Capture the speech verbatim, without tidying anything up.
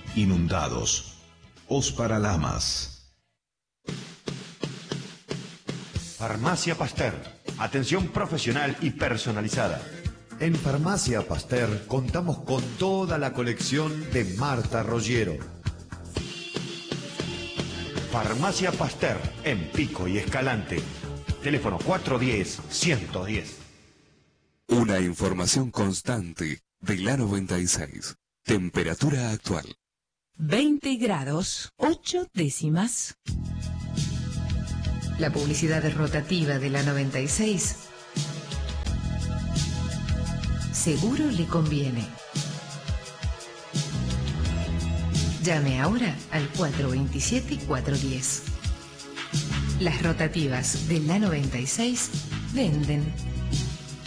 inundados. Ospar-Lamas. Farmacia Pasteur. Atención profesional y personalizada. En Farmacia Pasteur contamos con toda la colección de Marta Rollero. Farmacia Pasteur, en Pico y Escalante. Teléfono cuatro uno cero, uno uno cero. Una información constante de la noventa y seis. Temperatura actual. veinte grados, ocho décimas. La publicidad rotativa de la noventa y seis seguro le conviene. Llame ahora al cuatro dos siete, cuatro uno cero. Las rotativas de la noventa y seis venden.